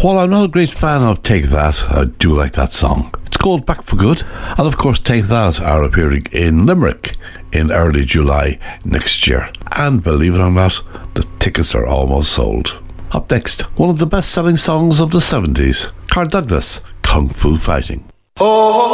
While I'm not a great fan of Take That, I do like that song. It's called Back for Good, and of course Take That are appearing in Limerick in early July next year. And believe it or not, the tickets are almost sold. Up next, one of the best-selling songs of the 70s, Carl Douglas, Kung Fu Fighting.